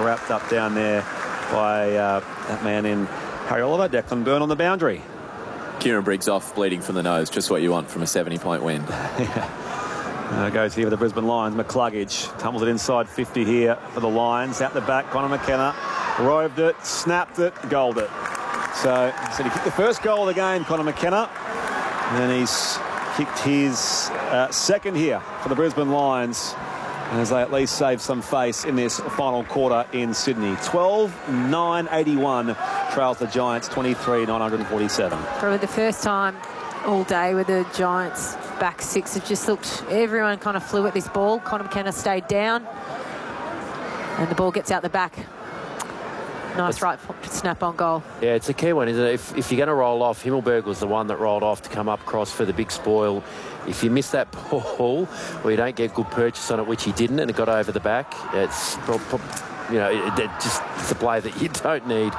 wrapped up down there by that man in Harry Oliver. Declan Byrne on the boundary. Kieran Briggs off, bleeding from the nose. Just what you want from a 70-point win. Goes here with the Brisbane Lions. McCluggage tumbles it inside 50 here for the Lions. Out the back, Connor McKenna roved it, snapped it, goaled it. So he kicked the first goal of the game, Connor McKenna. And then he's kicked his second here for the Brisbane Lions, as they at least save some face in this final quarter in Sydney. 12-9-81 trails the Giants 23-947. Probably the first time all day with the Giants back six. It just looked, everyone kind of flew at this ball. Connor McKenna stayed down and the ball gets out the back. Nice right snap on goal. Yeah, it's a key one, isn't it? If you're going to roll off, Himmelberg was the one that rolled off to come up across for the big spoil. If you miss that ball or you don't get good purchase on it, which he didn't, and it got over the back, it's it's a play that you don't need.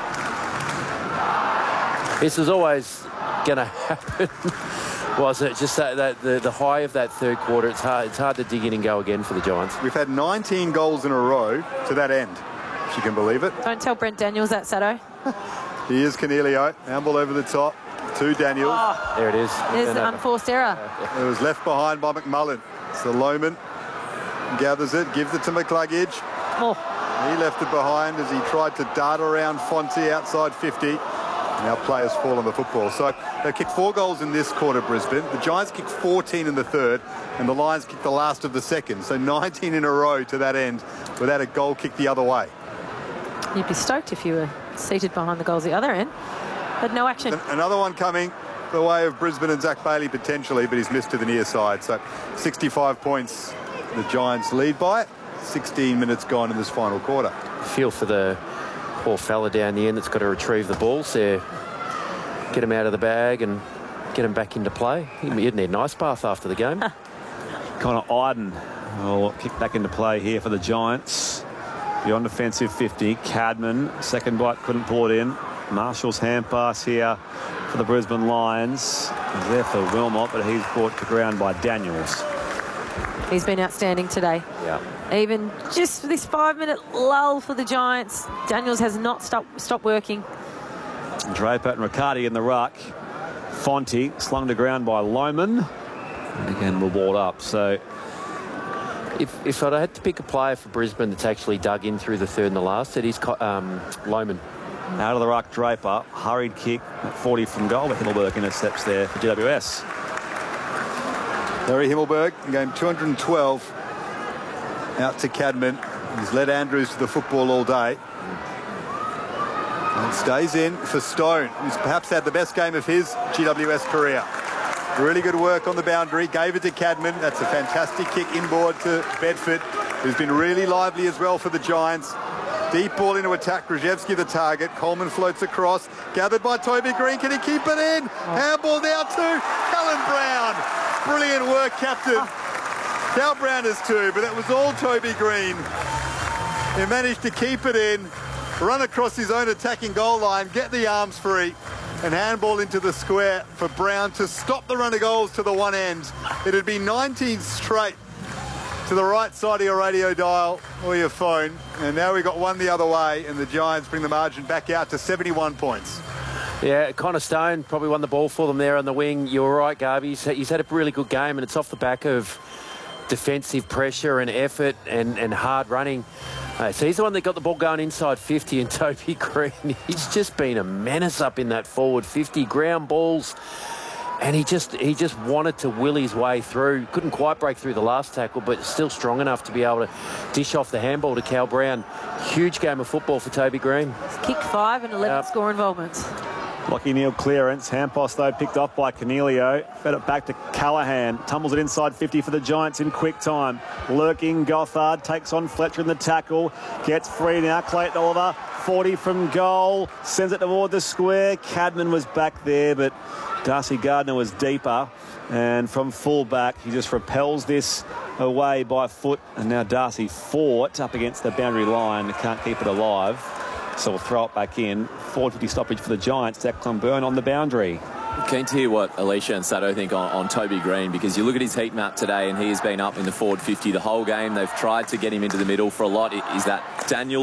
This is always going to happen. Was it just the high of that third quarter? It's hard to dig in and go again for the Giants. We've had 19 goals in a row to that end, if you can believe it. Don't tell Brent Daniels that, Sato. Here's Cornelio, handball over the top to Daniels. Oh, there it is. There's the unforced error. It was left behind by McMullen. So Lohman gathers it, gives it to McCluggage. Oh. He left it behind as he tried to dart around Fonte outside 50. Now players fall on the football. So they kicked 4 goals in this quarter, Brisbane. The Giants kicked 14 in the third, and the Lions kicked the last of the second. So 19 in a row to that end without a goal kicked the other way. You'd be stoked if you were seated behind the goals the other end, but no action. Another one coming the way of Brisbane and Zach Bailey potentially, but he's missed to the near side. So 65 points the Giants lead by. 16 minutes gone in this final quarter. Feel for the poor fella down the end that's got to retrieve the balls there. Get him out of the bag and get him back into play. He'd need an ice bath after the game. Connor Iden will kick back into play here for the Giants. Beyond defensive 50. Cadman, second bite, couldn't pull it in. Marshall's hand pass here for the Brisbane Lions. He's there for Wilmot, but he's brought to ground by Daniels. He's been outstanding today. Yeah. Even just this 5-minute lull for the Giants, Daniels has not stopped working. Draper and Riccardi in the ruck. Fonte slung to ground by Lohman. And again, we'll ward up. So if I'd had to pick a player for Brisbane that's actually dug in through the third and the last, it is Lohman. Out of the ruck, Draper. Hurried kick at 40 from goal, but Himmelberg intercepts there for GWS. Larry Himmelberg, game 212. Out to Cadman. He's led Andrews to the football all day. And stays in for Stone, who's perhaps had the best game of his GWS career. Really good work on the boundary. Gave it to Cadman. That's a fantastic kick inboard to Bedford, who's been really lively as well for the Giants. Deep ball into attack. Krzyzewski the target. Coleman floats across. Gathered by Toby Green. Can he keep it in? Handball now to Callan Brown. Brilliant work, captain. Cal Brown is too, but it was all Toby Green. He managed to keep it in, run across his own attacking goal line, get the arms free, and handball into the square for Brown to stop the run of goals to the one end. It'd be 19 straight to the right side of your radio dial or your phone, and now we've got one the other way, and the Giants bring the margin back out to 71 points. Yeah, Connor Stone probably won the ball for them there on the wing. You were right, Garby. He's had a really good game, and it's off the back of defensive pressure and effort and hard running. So he's the one that got the ball going inside 50, and Toby Green, he's just been a menace up in that forward 50. Ground balls, and he just wanted to will his way through. Couldn't quite break through the last tackle, but still strong enough to be able to dish off the handball to Cal Brown. Huge game of football for Toby Green. He's kicked 5 and 11 score involvements. Lockie Neal clearance. Hand pass, though, picked off by Cornelio. Fed it back to Callahan. Tumbles it inside 50 for the Giants in quick time. Lurking, Gothard takes on Fletcher in the tackle. Gets free now. Clayton Oliver, 40 from goal. Sends it toward the square. Cadman was back there, but Darcy Gardner was deeper. And from full-back, he just repels this away by foot. And now Darcy fought up against the boundary line. Can't keep it alive. So we'll throw it back in. 4:50 stoppage for the Giants. Declan Byrne on the boundary. Keen to hear what Alicia and Sato think on Toby Green, because you look at his heat map today and he has been up in the forward 50 the whole game. They've tried to get him into the middle for a lot. Is that Daniel